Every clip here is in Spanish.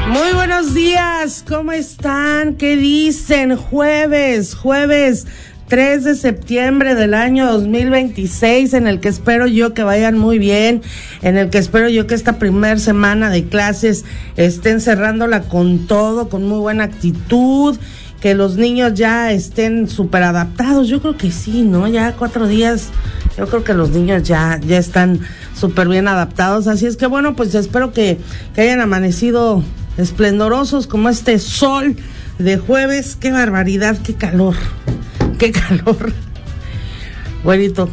Muy buenos días, ¿cómo están? ¿Qué dicen? Jueves 3 de septiembre del año 2026, en el que espero yo que vayan muy bien, en el que espero yo que esta primer semana de clases estén cerrándola con todo, con muy buena actitud, que los niños ya estén súper adaptados. Yo creo que sí, ¿no? Ya 4 días, yo creo que los niños ya están súper bien adaptados, así es que bueno, pues espero que hayan amanecido esplendorosos como este sol de jueves. ¡Qué barbaridad! ¡Qué calor! ¡Qué calor! Güerito,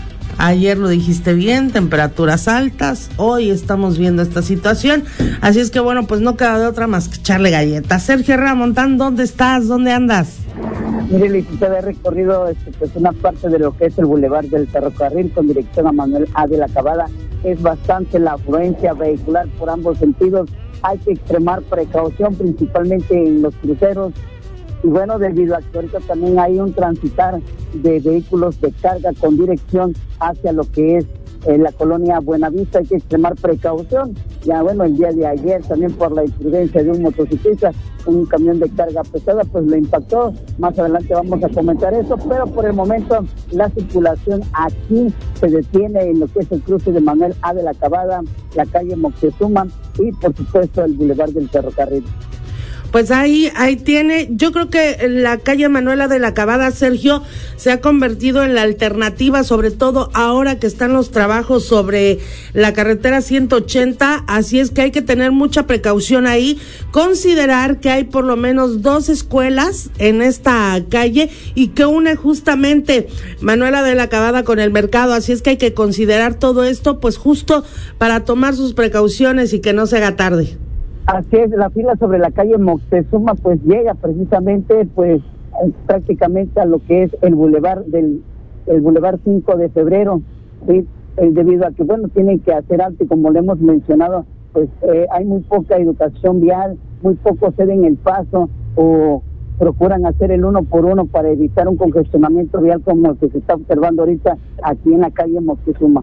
ayer lo dijiste bien, temperaturas altas, hoy estamos viendo esta situación, así es que bueno, pues no queda de otra más que echarle galletas. Sergio Ramontán, ¿dónde estás? ¿Dónde andas? Mire, licenciada, he recorrido pues una parte de lo que es el Boulevard del Ferrocarril con dirección a Manuel A. de la Cabada. Es bastante la afluencia vehicular por ambos sentidos. Hay que extremar precaución, principalmente en los cruceros. Y bueno, debido a que ahorita también hay un transitar de vehículos de carga con dirección hacia lo que es la colonia Buenavista, hay que extremar precaución. Ya bueno, el día de ayer también por la imprudencia de un motociclista, un camión de carga pesada, pues lo impactó. Más adelante vamos a comentar eso, pero por el momento la circulación aquí se detiene en lo que es el cruce de Manuel A. de la Cabada, la calle Moctezuma y por supuesto el Boulevard del Ferrocarril. Pues ahí tiene, yo creo que la calle Manuela de la Cabada, Sergio, se ha convertido en la alternativa, sobre todo ahora que están los trabajos sobre la carretera 180, así es que hay que tener mucha precaución ahí, considerar que hay por lo menos 2 escuelas en esta calle y que une justamente Manuela de la Cabada con el mercado, así es que hay que considerar todo esto, pues justo para tomar sus precauciones y que no se haga tarde. Así es, la fila sobre la calle Moctezuma pues llega precisamente pues prácticamente a lo que es el Boulevard el Boulevard 5 de febrero, ¿sí? Debido a que bueno, tienen que hacer alto y como le hemos mencionado, pues hay muy poca educación vial, muy poco ceden el paso o procuran hacer el 1 por 1 para evitar un congestionamiento vial como el que se está observando ahorita aquí en la calle Moctezuma.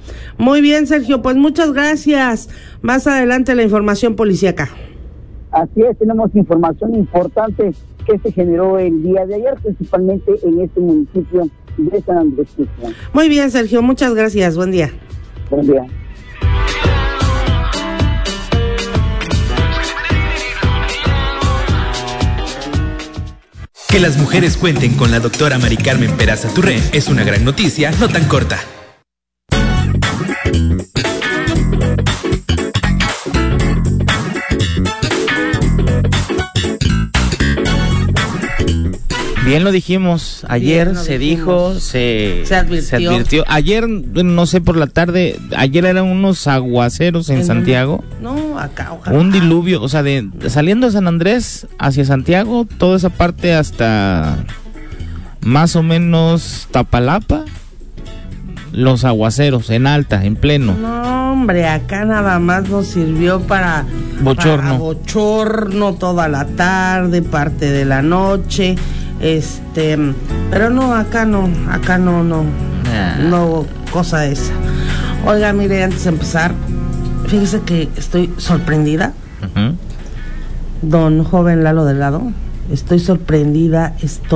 Muy bien, Sergio, pues muchas gracias. Más adelante la información policíaca. Así es, tenemos información importante que se generó el día de ayer, principalmente en este municipio de San Andrés Tuxtla. Muy bien, Sergio, muchas gracias. Buen día. Buen día. Que las mujeres cuenten con la doctora Mari Carmen Peraza Turré es una gran noticia, no tan corta. Bien lo dijimos, ayer se dijo, se advirtió. Ayer, no sé, por la tarde, ayer eran unos aguaceros en Santiago. No, acá, ojalá. Un diluvio, o sea, saliendo de San Andrés hacia Santiago, toda esa parte hasta más o menos Tapalapa, los aguaceros en alta, en pleno. No, hombre, acá nada más nos sirvió para bochorno toda la tarde, parte de la noche. Pero no, acá no hubo cosa esa. Oiga, mire, antes de empezar, fíjese que estoy sorprendida. Uh-huh. Don joven Lalo Delgado, estoy sorprendida,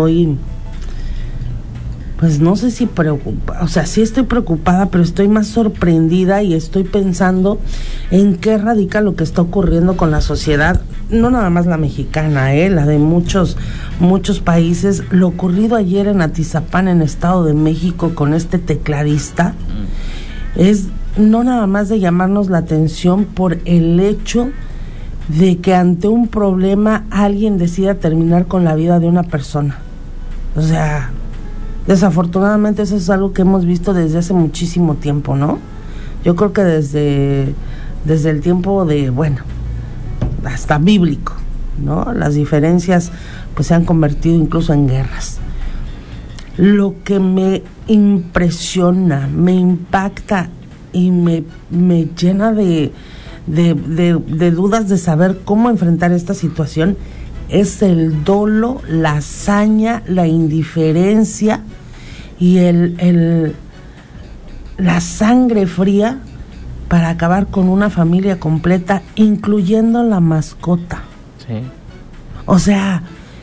pues no sé si preocupada, o sea, sí estoy preocupada, pero estoy más sorprendida y estoy pensando en qué radica lo que está ocurriendo con la sociedad, no nada más la mexicana, la de muchos países. Lo ocurrido ayer en Atizapán, en Estado de México, con este tecladista, es no nada más de llamarnos la atención por el hecho de que ante un problema alguien decida terminar con la vida de una persona. O sea, desafortunadamente eso es algo que hemos visto desde hace muchísimo tiempo, ¿no? Yo creo que desde el tiempo de, bueno, hasta bíblico, ¿no? Las diferencias pues se han convertido incluso en guerras. Lo que me impresiona, me impacta y me llena de dudas de saber cómo enfrentar esta situación es el dolo, la hazaña, la indiferencia y la sangre fría para acabar con una familia completa, incluyendo la mascota. Sí. O sea,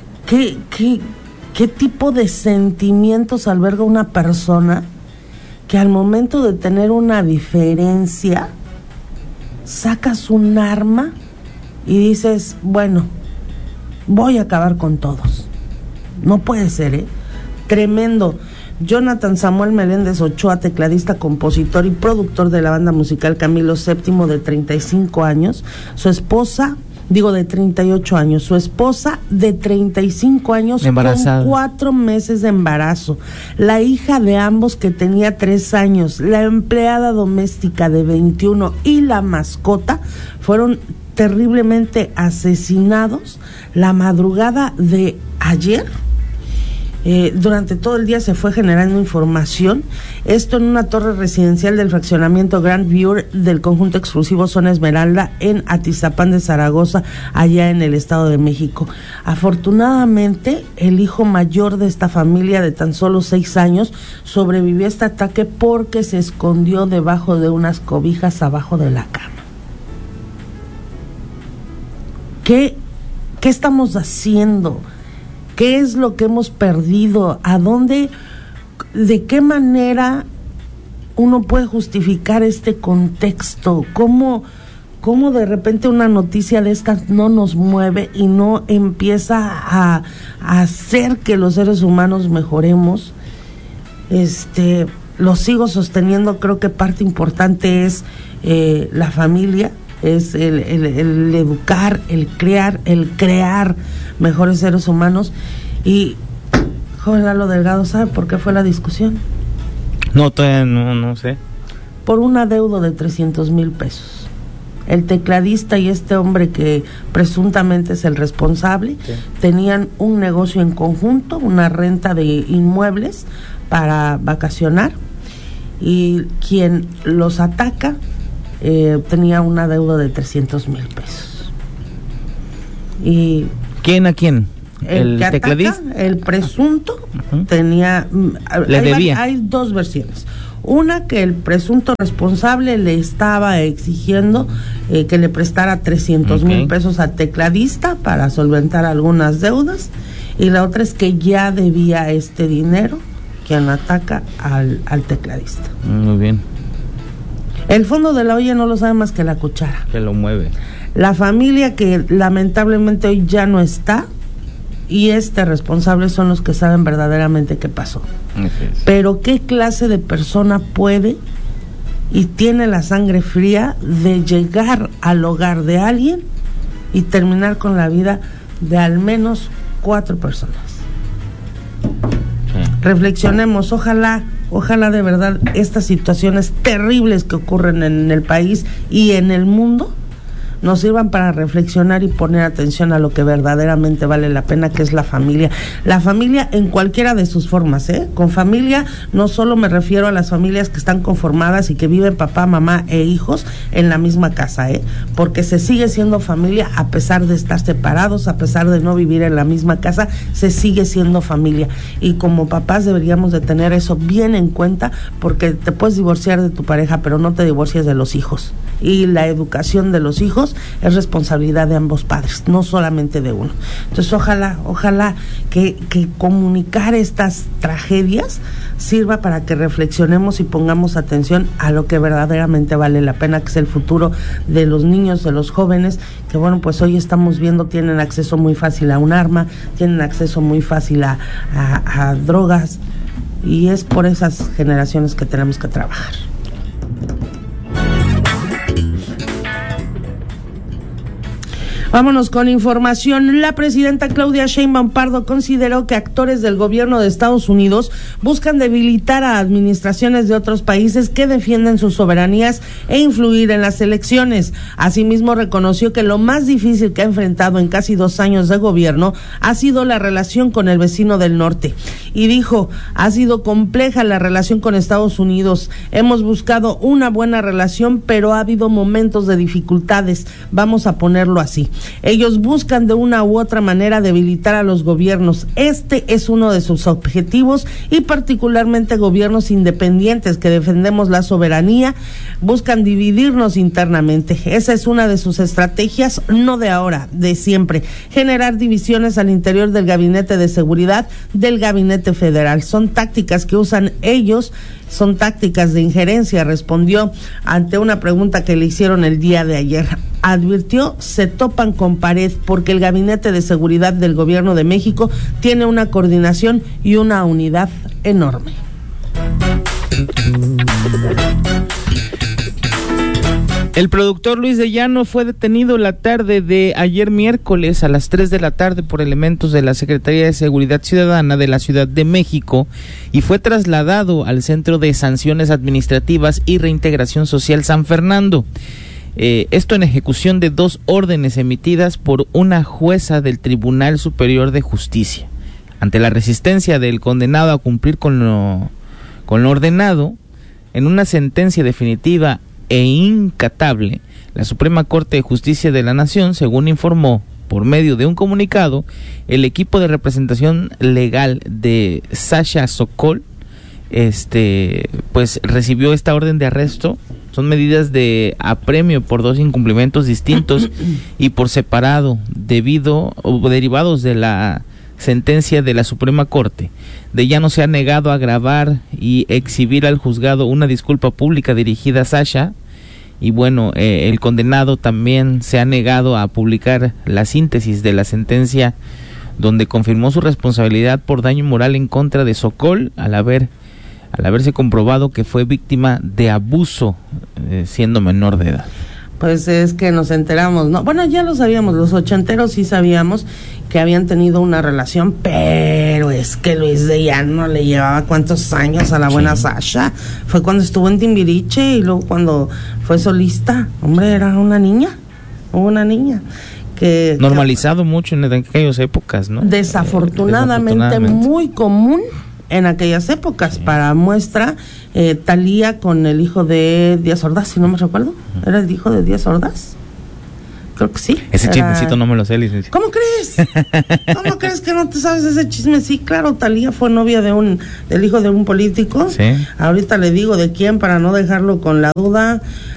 ¿qué tipo de sentimientos alberga una persona que al momento de tener una diferencia sacas un arma y dices, bueno, voy a acabar con todos? No puede ser, Tremendo. Jonathan Samuel Meléndez Ochoa, tecladista, compositor y productor de la banda musical Camilo VII, de 35 años, de 38 años, su esposa de 35 años, embarazada, con 4 meses de embarazo, la hija de ambos, que tenía 3 años, la empleada doméstica de 21 y la mascota fueron terriblemente asesinados la madrugada de ayer. Durante todo el día se fue generando información, esto en una torre residencial del fraccionamiento Grand View del conjunto exclusivo Zona Esmeralda en Atizapán de Zaragoza, allá en el Estado de México. Afortunadamente, el hijo mayor de esta familia, de tan solo 6 años, sobrevivió a este ataque porque se escondió debajo de unas cobijas abajo de la cama. ¿Qué estamos haciendo? ¿Qué es lo que hemos perdido? ¿A dónde, de qué manera uno puede justificar este contexto? ¿Cómo de repente una noticia de estas no nos mueve y no empieza a hacer que los seres humanos mejoremos? Lo sigo sosteniendo, creo que parte importante es la familia, es el educar, el crear mejores seres humanos. Y joven Lalo Delgado, ¿sabe por qué fue la discusión? No, todavía no sé. Por un adeudo de 300,000 pesos. El tecladista y este hombre que presuntamente es el responsable, sí, tenían un negocio en conjunto, una renta de inmuebles para vacacionar, y quien los ataca tenía una deuda de 300,000 pesos. Y ¿quién a quién? El tecladista, el presunto, tenía, le debía. Hay 2 versiones. Una, que el presunto responsable le estaba exigiendo que le prestara 300,000 pesos al tecladista para solventar algunas deudas, y la otra es que ya debía este dinero quien ataca al tecladista. Muy bien. El fondo de la olla no lo sabe más que la cuchara. Que lo mueve. La familia, que lamentablemente hoy ya no está, y responsable son los que saben verdaderamente qué pasó. Pero ¿qué clase de persona puede y tiene la sangre fría de llegar al hogar de alguien y terminar con la vida de al menos 4 personas? Sí. Reflexionemos, ojalá de verdad estas situaciones terribles que ocurren en el país y en el mundo nos sirvan para reflexionar y poner atención a lo que verdaderamente vale la pena, que es la familia. La familia en cualquiera de sus formas, Con familia no solo me refiero a las familias que están conformadas y que viven papá, mamá e hijos en la misma casa, Porque se sigue siendo familia a pesar de estar separados, a pesar de no vivir en la misma casa, se sigue siendo familia. Y como papás deberíamos de tener eso bien en cuenta, porque te puedes divorciar de tu pareja, pero no te divorcies de los hijos. Y la educación de los hijos es responsabilidad de ambos padres, no solamente de uno. Entonces ojalá que comunicar estas tragedias sirva para que reflexionemos y pongamos atención a lo que verdaderamente vale la pena, que es el futuro de los niños, de los jóvenes, que bueno, pues hoy estamos viendo, tienen acceso muy fácil a un arma, tienen acceso muy fácil a drogas, y es por esas generaciones que tenemos que trabajar. Vámonos con información. La presidenta Claudia Sheinbaum Pardo consideró que actores del gobierno de Estados Unidos buscan debilitar a administraciones de otros países que defienden sus soberanías e influir en las elecciones. Asimismo, reconoció que lo más difícil que ha enfrentado en casi 2 años de gobierno ha sido la relación con el vecino del norte. Y dijo, ha sido compleja la relación con Estados Unidos. Hemos buscado una buena relación, pero ha habido momentos de dificultades. Vamos a ponerlo así. Ellos buscan de una u otra manera debilitar a los gobiernos. Este es uno de sus objetivos, y particularmente gobiernos independientes que defendemos la soberanía buscan dividirnos internamente. Esa es una de sus estrategias, no de ahora, de siempre. Generar divisiones al interior del Gabinete de Seguridad, del Gabinete Federal. Son tácticas que usan ellos, son tácticas de injerencia, respondió ante una pregunta que le hicieron el día de ayer. Advirtió, se topan con pared porque el Gabinete de Seguridad del Gobierno de México tiene una coordinación y una unidad enorme. El productor Luis de Llano fue detenido la tarde de ayer miércoles a las 3 de la tarde por elementos de la Secretaría de Seguridad Ciudadana de la Ciudad de México y fue trasladado al Centro de Sanciones Administrativas y Reintegración Social San Fernando. Esto en ejecución de 2 órdenes emitidas por una jueza del Tribunal Superior de Justicia. Ante la resistencia del condenado a cumplir con lo ordenado, en una sentencia definitiva e incatable, la Suprema Corte de Justicia de la Nación, según informó por medio de un comunicado, el equipo de representación legal de Sasha Sokol, pues recibió esta orden de arresto. Son medidas de apremio por 2 incumplimientos distintos y por separado, derivados de la sentencia de la Suprema Corte. De Llano se ha negado a grabar y exhibir al juzgado una disculpa pública dirigida a Sasha, y bueno, el condenado también se ha negado a publicar la síntesis de la sentencia donde confirmó su responsabilidad por daño moral en contra de Sokol al haberse comprobado que fue víctima de abuso siendo menor de edad. Pues es que nos enteramos, ¿no? Bueno, ya lo sabíamos, los ochenteros sí sabíamos que habían tenido una relación, pero es que Luis de Llano le llevaba cuántos años a la buena Sasha. Fue cuando estuvo en Timbiriche y luego cuando fue solista. Hombre, era una niña que normalizado mucho en aquellas épocas, ¿no? Desafortunadamente muy común en aquellas épocas. Para muestra, Thalía con el hijo de Díaz Ordaz, si no me recuerdo. ¿Era el hijo de Díaz Ordaz? Creo que sí. Ese chismecito no me lo sé, licenciado. ¿Cómo crees? ¿Cómo crees que no te sabes ese chisme? Sí, claro, Thalía fue novia del hijo de un político. Sí. Ahorita le digo de quién para no dejarlo con la duda.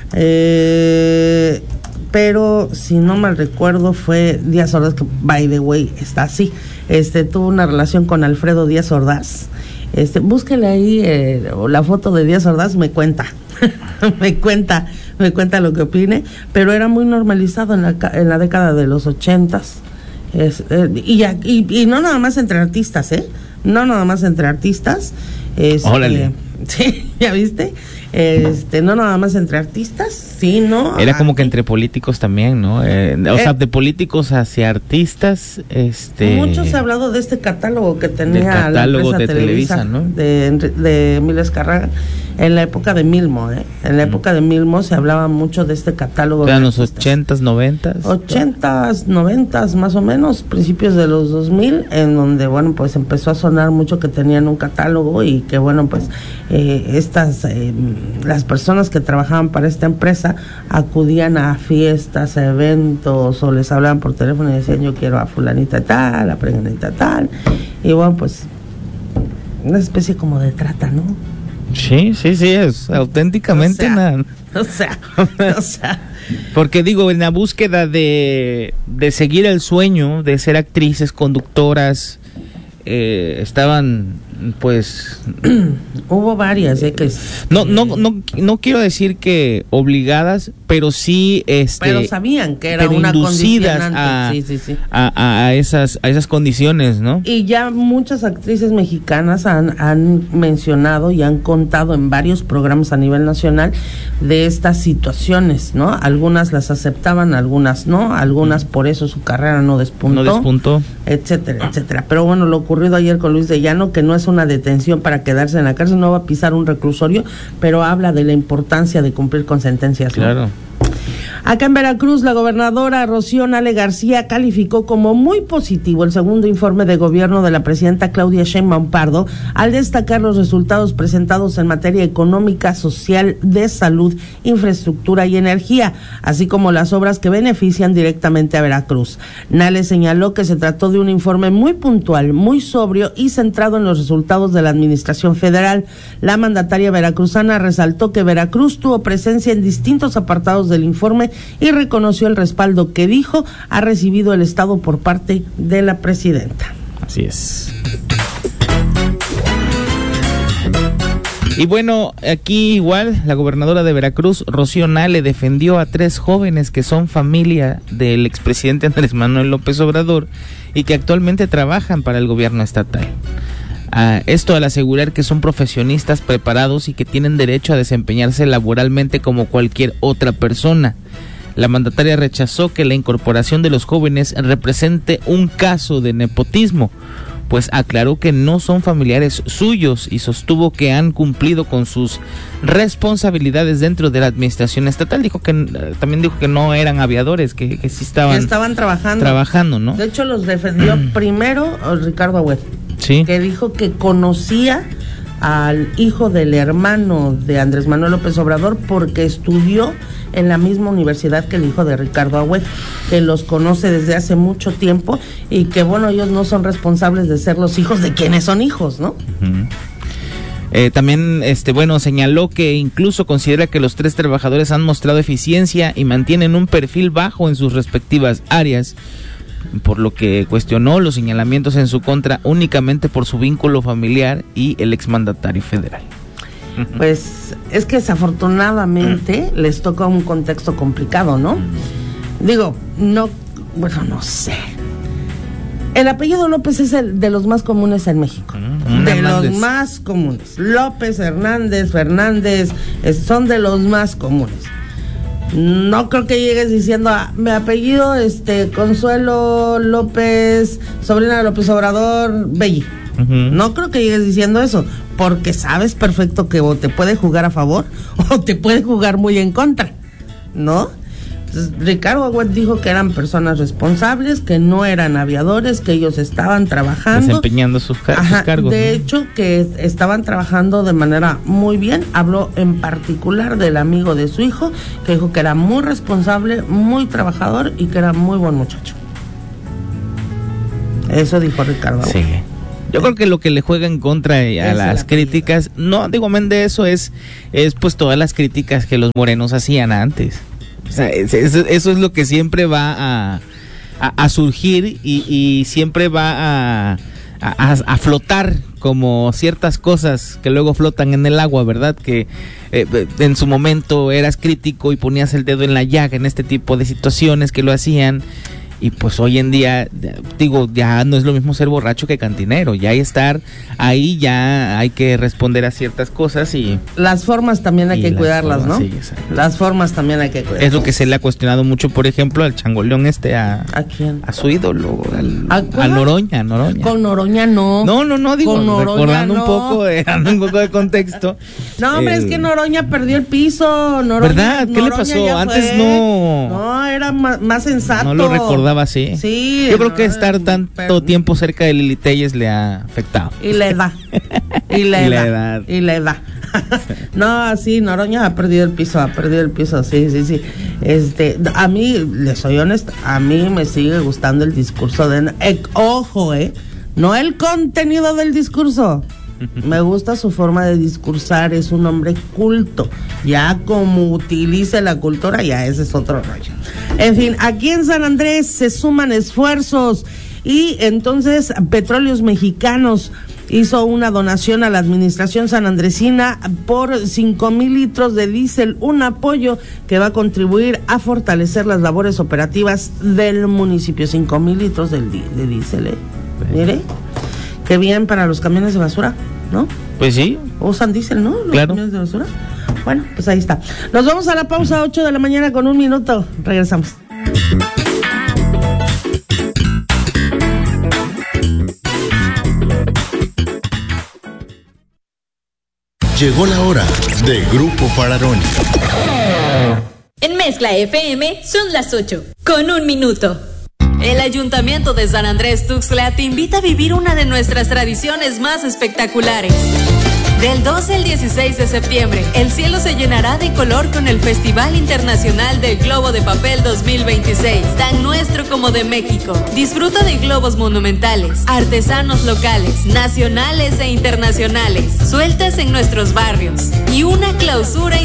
Pero si no mal recuerdo fue Díaz Ordaz, que by the way está así. Tuvo una relación con Alfredo Díaz Ordaz. Búsquele ahí la foto de Díaz Ordaz, me cuenta. me cuenta lo que opine, pero era muy normalizado en la década de los 80s. Y no nada más entre artistas, no nada más entre artistas. Órale. Sí, ¿ya viste? No nada más entre artistas, sino... Era como que entre políticos también, ¿no? O sea, de políticos hacia artistas, Mucho se ha hablado de este catálogo que tenía catálogo la empresa de Televisa, ¿no? De Emilio Azcárraga, en la época de Milmo, En la época de Milmo se hablaba mucho de este catálogo. Eran los 80s, 90s. 80s, 90s, más o menos, principios de los 2000, en donde, bueno, pues empezó a sonar mucho que tenían un catálogo y que, bueno, pues las personas que trabajaban para esta empresa acudían a fiestas, a eventos, o les hablaban por teléfono y decían: yo quiero a fulanita tal, a preganita tal, y bueno, pues una especie como de trata, ¿no? Sí, es auténticamente o sea, porque digo, en la búsqueda de seguir el sueño de ser actrices, conductoras, estaban pues hubo varias que no quiero decir que obligadas, pero sí pero sabían que era una condicionante a esas condiciones, ¿no? Y ya muchas actrices mexicanas han mencionado y han contado en varios programas a nivel nacional de estas situaciones, ¿no? Algunas las aceptaban, algunas no, algunas por eso su carrera no despuntó, etcétera. Pero bueno, lo ocurrido ayer con Luis de Llano, que no es una detención para quedarse en la cárcel, no va a pisar un reclusorio, pero habla de la importancia de cumplir con sentencias, ¿no? Claro. Acá en Veracruz, la gobernadora Rocío Nale García calificó como muy positivo el segundo informe de gobierno de la presidenta Claudia Sheinbaum Pardo al destacar los resultados presentados en materia económica, social, de salud, infraestructura y energía, así como las obras que benefician directamente a Veracruz. Nale señaló que se trató de un informe muy puntual, muy sobrio y centrado en los resultados de la administración federal. La mandataria veracruzana resaltó que Veracruz tuvo presencia en distintos apartados del informe y reconoció el respaldo que dijo ha recibido el Estado por parte de la presidenta. Así es. Y bueno, aquí igual la gobernadora de Veracruz, Rocío Nale, defendió a 3 jóvenes que son familia del expresidente Andrés Manuel López Obrador y que actualmente trabajan para el gobierno estatal. Esto al asegurar que son profesionistas preparados y que tienen derecho a desempeñarse laboralmente como cualquier otra persona. La mandataria rechazó que la incorporación de los jóvenes represente un caso de nepotismo, pues aclaró que no son familiares suyos y sostuvo que han cumplido con sus responsabilidades dentro de la administración estatal. También dijo que no eran aviadores, que sí estaban trabajando, ¿no? De hecho, los defendió primero Ricardo Agüed, sí, que dijo que conocía al hijo del hermano de Andrés Manuel López Obrador porque estudió en la misma universidad que el hijo de Ricardo Agüed, que los conoce desde hace mucho tiempo y que bueno, ellos no son responsables de ser los hijos de quienes son hijos, ¿no? También señaló que incluso considera que los 3 trabajadores han mostrado eficiencia y mantienen un perfil bajo en sus respectivas áreas, por lo que cuestionó los señalamientos en su contra únicamente por su vínculo familiar y el exmandatario federal. Pues es que desafortunadamente les toca un contexto complicado, ¿no? Digo, no sé. El apellido López es el de los más comunes en México. De los más comunes. López, Hernández, Fernández, son de los más comunes. No creo que llegues diciendo, mi apellido, Consuelo López, sobrina de López Obrador, Belli. No creo que llegues diciendo eso, porque sabes perfecto que o te puede jugar a favor o te puede jugar muy en contra, ¿no? Entonces, Ricardo Agüed dijo que eran personas responsables, que no eran aviadores, que ellos estaban trabajando, desempeñando sus cargos. De hecho, que estaban trabajando de manera muy bien. Habló en particular del amigo de su hijo, que dijo que era muy responsable, muy trabajador y que era muy buen muchacho. Eso dijo Ricardo Agüed. Sí. Yo creo que lo que le juega en contra a las críticas, de eso es pues todas las críticas que los morenos hacían antes. O sea, eso es lo que siempre va a surgir y siempre va a flotar, como ciertas cosas que luego flotan en el agua, ¿verdad? Que en su momento eras crítico y ponías el dedo en la llaga en este tipo de situaciones que lo hacían. Y pues hoy en día, ya no es lo mismo ser borracho que cantinero, ya hay estar ahí, ya hay que responder a ciertas cosas y... Las formas también hay que cuidarlas, ¿no? Sí, exacto. Las formas también hay que cuidarlas. Es lo que se le ha cuestionado mucho, por ejemplo, al changoleón ¿A quién? A su ídolo, a Noroña. Con Noroña no. No, digo, con Noroña, recordando un poco de contexto. No, hombre, es que Noroña perdió el piso. ¿Verdad? ¿Qué le pasó? Antes no... No, era más sensato. No lo recordaba así. Sí. Yo creo que estar tanto tiempo cerca de Lili Telles le ha afectado. Y la edad. Y la edad. No, sí, Noroña ha perdido el piso, sí. A mí, les soy honesta, a mí me sigue gustando el discurso de... ojo, no el contenido del discurso. Me gusta su forma de discursar, es un hombre culto. Ya como utilice la cultura, ya ese es otro rollo. En fin, aquí en San Andrés se suman esfuerzos y entonces Petróleos Mexicanos hizo una donación a la administración sanandresina por 5,000 litros de diésel, un apoyo que va a contribuir a fortalecer las labores operativas del municipio. 5,000 litros de diésel, Mire, qué bien para los camiones de basura, ¿no? Pues sí. Usan diésel, ¿no? Los claro. Camiones de basura. Bueno, pues ahí está. Nos vamos a la pausa, 8 de la mañana con 1 minuto. Regresamos. Llegó la hora de Grupo Fararoni. En Mezcla FM son las 8, con 1 minuto. El Ayuntamiento de San Andrés Tuxtla te invita a vivir una de nuestras tradiciones más espectaculares. Del 12 al 16 de septiembre, el cielo se llenará de color con el Festival Internacional del Globo de Papel 2026, tan nuestro como de México. Disfruta de globos monumentales, artesanos locales, nacionales e internacionales, sueltas en nuestros barrios, y una clausura